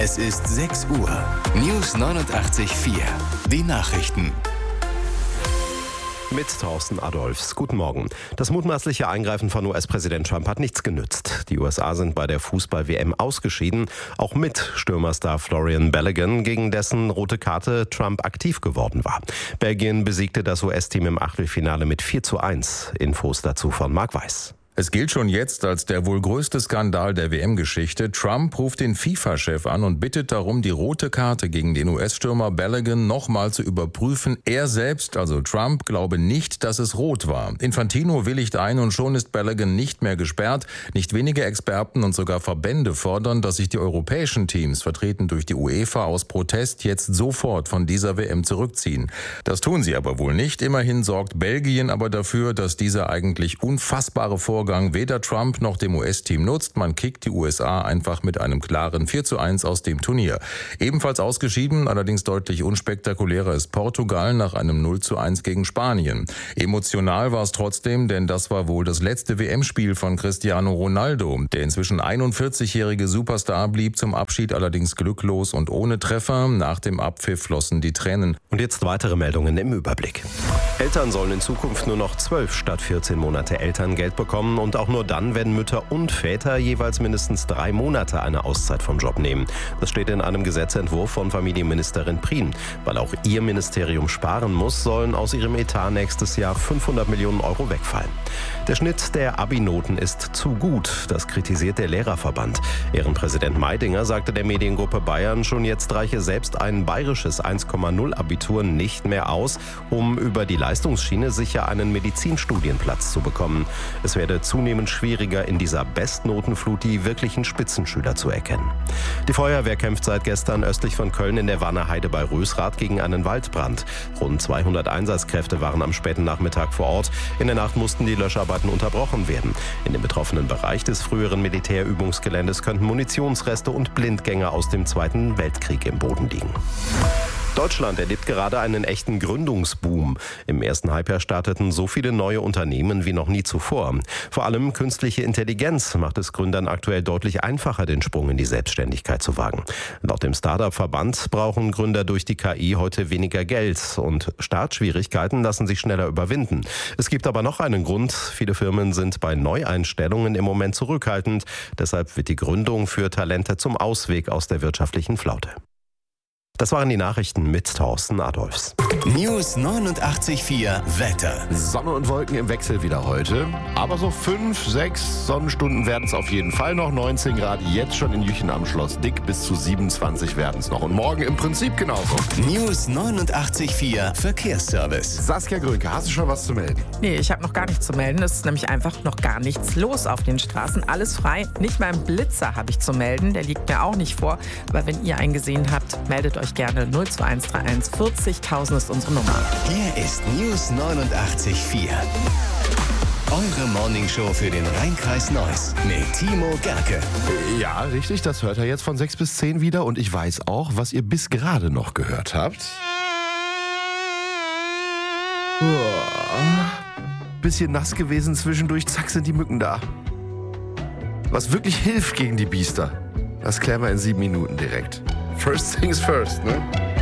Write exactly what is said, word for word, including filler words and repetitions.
Es ist sechs Uhr. News neunundachtzig Komma vier. Die Nachrichten. Mit Thorsten Adolfs. Guten Morgen. Das mutmaßliche Eingreifen von U S-Präsident Trump hat nichts genützt. Die U S A sind bei der Fußball-W M ausgeschieden, auch mit Stürmerstar Florian Balogun, gegen dessen rote Karte Trump aktiv geworden war. Belgien besiegte das U S-Team im Achtelfinale mit vier zu eins. Infos dazu von Marc Weiß. Es gilt schon jetzt als der wohl größte Skandal der W M-Geschichte. Trump ruft den FIFA-Chef an und bittet darum, die rote Karte gegen den U S-Stürmer Balogun nochmal zu überprüfen. Er selbst, also Trump, glaube nicht, dass es rot war. Infantino willigt ein und schon ist Balogun nicht mehr gesperrt. Nicht wenige Experten und sogar Verbände fordern, dass sich die europäischen Teams, vertreten durch die UEFA, aus Protest jetzt sofort von dieser W M zurückziehen. Das tun sie aber wohl nicht. Immerhin sorgt Belgien aber dafür, dass dieser eigentlich unfassbare Vorgang weder Trump noch dem U S-Team nutzt. Man kickt die U S A einfach mit einem klaren vier zu eins aus dem Turnier. Ebenfalls ausgeschieden, allerdings deutlich unspektakulärer, ist Portugal nach einem null zu eins gegen Spanien. Emotional war es trotzdem, denn das war wohl das letzte W M-Spiel von Cristiano Ronaldo. Der inzwischen einundvierzigjährige Superstar blieb zum Abschied allerdings glücklos und ohne Treffer. Nach dem Abpfiff flossen die Tränen. Und jetzt weitere Meldungen im Überblick. Eltern sollen in Zukunft nur noch zwölf statt vierzehn Monate Elterngeld bekommen. Und auch nur dann, wenn Mütter und Väter jeweils mindestens drei Monate eine Auszeit vom Job nehmen. Das steht in einem Gesetzentwurf von Familienministerin Prien. Weil auch ihr Ministerium sparen muss, sollen aus ihrem Etat nächstes Jahr fünfhundert Millionen Euro wegfallen. Der Schnitt der Abi-Noten ist zu gut. Das kritisiert der Lehrerverband. Ehrenpräsident Meidinger sagte der Mediengruppe Bayern, schon jetzt reiche selbst ein bayerisches eins Komma null Abitur nicht mehr aus, um über die Leistungsschiene sicher einen Medizinstudienplatz zu bekommen. Es werde zunehmend schwieriger, in dieser Bestnotenflut die wirklichen Spitzenschüler zu erkennen. Die Feuerwehr kämpft seit gestern östlich von Köln in der Wannerheide bei Rösrath gegen einen Waldbrand. Rund zweihundert Einsatzkräfte waren am späten Nachmittag vor Ort. In der Nacht mussten die Löscharbeiten unterbrochen werden. In dem betroffenen Bereich des früheren Militärübungsgeländes könnten Munitionsreste und Blindgänger aus dem Zweiten Weltkrieg im Boden liegen. Deutschland erlebt gerade einen echten Gründungsboom. Im ersten Halbjahr starteten so viele neue Unternehmen wie noch nie zuvor. Vor allem künstliche Intelligenz macht es Gründern aktuell deutlich einfacher, den Sprung in die Selbstständigkeit zu wagen. Laut dem Start-up-Verband brauchen Gründer durch die K I heute weniger Geld und Startschwierigkeiten lassen sich schneller überwinden. Es gibt aber noch einen Grund. Viele Firmen sind bei Neueinstellungen im Moment zurückhaltend. Deshalb wird die Gründung für Talente zum Ausweg aus der wirtschaftlichen Flaute. Das waren die Nachrichten mit Thorsten Adolfs. News neunundachtzig Komma vier Wetter. Sonne und Wolken im Wechsel wieder heute. Aber so fünf, sechs Sonnenstunden werden es auf jeden Fall noch. neunzehn Grad jetzt schon in Jüchen am Schloss Dick. Bis zu siebenundzwanzig werden es noch. Und morgen im Prinzip genauso. News neunundachtzig Komma vier Verkehrsservice. Saskia Grünke, hast du schon was zu melden? Nee, ich habe noch gar nichts zu melden. Es ist nämlich einfach noch gar nichts los auf den Straßen. Alles frei. Nicht mal einen Blitzer habe ich zu melden. Der liegt mir auch nicht vor. Aber wenn ihr einen gesehen habt, meldet euch gerne. null zwei eins drei eins vierzigtausend ist unsere Nummer. Hier ist News neunundachtzig Komma vier. Eure Morningshow für den Rhein-Kreis Neuss mit Timo Gerke. Ja, richtig, das hört er jetzt von sechs bis zehn wieder. Und ich weiß auch, was ihr bis gerade noch gehört habt. Uah. Bisschen nass gewesen zwischendurch, zack sind die Mücken da. Was wirklich hilft gegen die Biester, das klären wir in sieben Minuten direkt. First things first, ne?